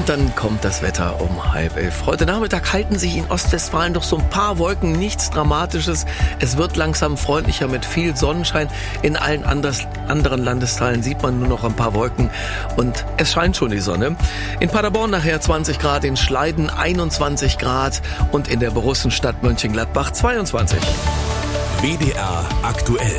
Und dann kommt das Wetter um 10:30. Heute Nachmittag halten sich in Ostwestfalen doch so ein paar Wolken, nichts Dramatisches. Es wird langsam freundlicher mit viel Sonnenschein. In allen anderen Landesteilen sieht man nur noch ein paar Wolken und es scheint schon die Sonne. In Paderborn nachher 20 Grad, in Schleiden 21 Grad und in der Borussenstadt Mönchengladbach 22. WDR aktuell.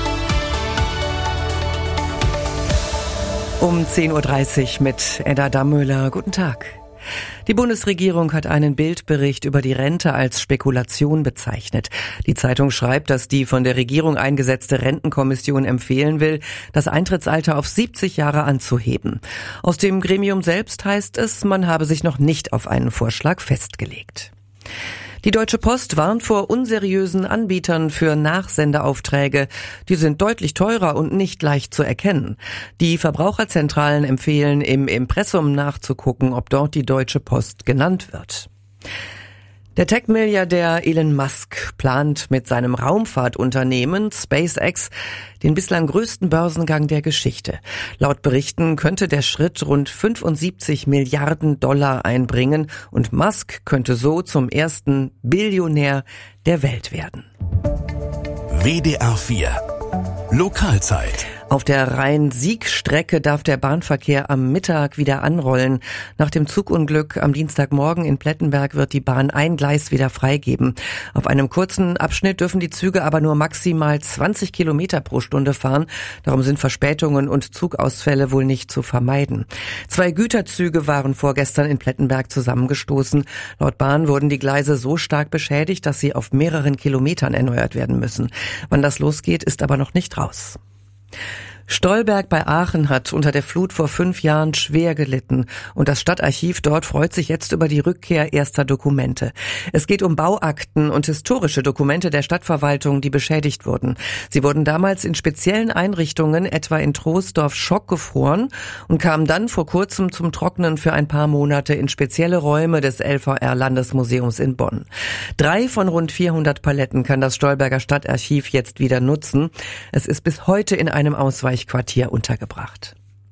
Um 10.30 Uhr mit Edda Dammöller. Guten Tag. Die Bundesregierung hat einen Bildbericht über die Rente als Spekulation bezeichnet. Die Zeitung schreibt, dass die von der Regierung eingesetzte Rentenkommission empfehlen will, das Eintrittsalter auf 70 Jahre anzuheben. Aus dem Gremium selbst heißt es, man habe sich noch nicht auf einen Vorschlag festgelegt. Die Deutsche Post warnt vor unseriösen Anbietern für Nachsendeaufträge. Die sind deutlich teurer und nicht leicht zu erkennen. Die Verbraucherzentralen empfehlen, im Impressum nachzugucken, ob dort die Deutsche Post genannt wird. Der Tech-Milliardär Elon Musk plant mit seinem Raumfahrtunternehmen SpaceX den bislang größten Börsengang der Geschichte. Laut Berichten könnte der Schritt rund 75 Milliarden Dollar einbringen und Musk könnte so zum ersten Billionär der Welt werden. WDR 4 Lokalzeit. Auf der Rhein-Sieg-Strecke darf der Bahnverkehr am Mittag wieder anrollen. Nach dem Zugunglück am Dienstagmorgen in Plettenberg wird die Bahn ein Gleis wieder freigeben. Auf einem kurzen Abschnitt dürfen die Züge aber nur maximal 20 Kilometer pro Stunde fahren. Darum sind Verspätungen und Zugausfälle wohl nicht zu vermeiden. 2 Güterzüge waren vorgestern in Plettenberg zusammengestoßen. Laut Bahn wurden die Gleise so stark beschädigt, dass sie auf mehreren Kilometern erneuert werden müssen. Wann das losgeht, ist aber noch nicht raus. Stolberg bei Aachen hat unter der Flut vor 5 Jahren schwer gelitten und das Stadtarchiv dort freut sich jetzt über die Rückkehr erster Dokumente. Es geht um Bauakten und historische Dokumente der Stadtverwaltung, die beschädigt wurden. Sie wurden damals in speziellen Einrichtungen, etwa in Troisdorf, schockgefroren und kamen dann vor kurzem zum Trocknen für ein paar Monate in spezielle Räume des LVR-Landesmuseums in Bonn. 3 von rund 400 Paletten kann das Stolberger Stadtarchiv jetzt wieder nutzen. Es ist bis heute in einem Ausweichquartier untergebracht.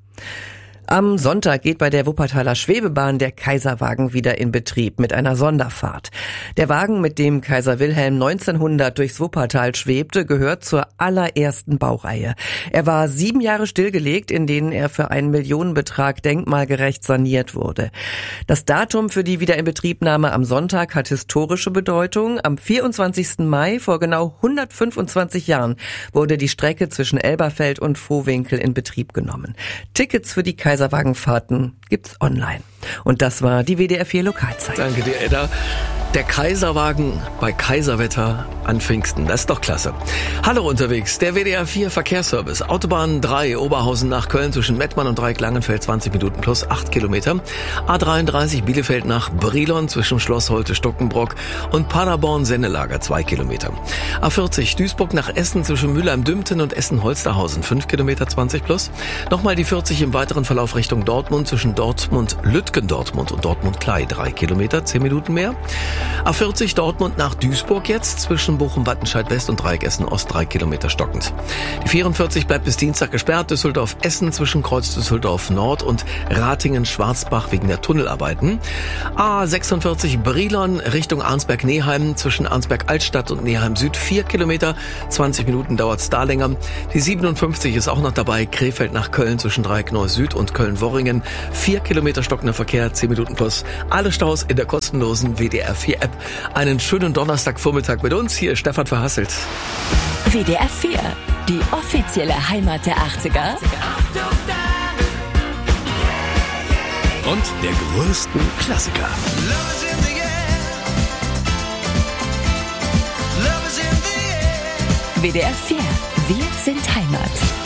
Am Sonntag geht bei der Wuppertaler Schwebebahn der Kaiserwagen wieder in Betrieb mit einer Sonderfahrt. Der Wagen, mit dem Kaiser Wilhelm 1900 durchs Wuppertal schwebte, gehört zur allerersten Baureihe. Er war 7 Jahre stillgelegt, in denen er für einen Millionenbetrag denkmalgerecht saniert wurde. Das Datum für die Wiederinbetriebnahme am Sonntag hat historische Bedeutung. Am 24. Mai vor genau 125 Jahren wurde die Strecke zwischen Elberfeld und Vohwinkel in Betrieb genommen. Tickets für die Kaiserwagenfahrten gibt's online. Und das war die WDR 4 Lokalzeit. Danke dir, Edda. Der Kaiserwagen bei Kaiserwetter an Pfingsten. Das ist doch klasse. Hallo unterwegs, der WDR 4 Verkehrsservice. Autobahn 3 Oberhausen nach Köln zwischen Mettmann und Dreieck-Langenfeld 20 Minuten plus 8 Kilometer. A33 Bielefeld nach Brilon zwischen Schloss Holte-Stuckenbrock und Paderborn-Sennelager 2 Kilometer. A40 Duisburg nach Essen zwischen Mülheim-Dümpten und Essen-Holsterhausen 5 Kilometer 20 plus. Nochmal die 40 im weiteren Verlauf Richtung Dortmund zwischen Lütgendortmund und Dortmund-Klei 3 Kilometer, 10 Minuten mehr. A40 Dortmund nach Duisburg jetzt zwischen Bochum-Wattenscheid West und Dreieck Essen-Ost 3 Kilometer stockend. Die 44 bleibt bis Dienstag gesperrt. Düsseldorf-Essen zwischen Kreuz Düsseldorf-Nord und Ratingen-Schwarzbach wegen der Tunnelarbeiten. A46 Brilon Richtung Arnsberg-Neheim zwischen Arnsberg-Altstadt und Neheim-Süd 4 Kilometer. 20 Minuten dauert's da länger. Die 57 ist auch noch dabei. Krefeld nach Köln zwischen Dreieck-Neu-Süd und Köln-Worringen. 4 Kilometer stockender Verkehr, 10 Minuten plus. Alle Staus in der kostenlosen WDR 4 App. Einen schönen Donnerstagvormittag mit uns. Hier ist Stefan Verhasselt. WDR 4, die offizielle Heimat der 80er. Und der größten Klassiker. WDR 4, wir sind Heimat.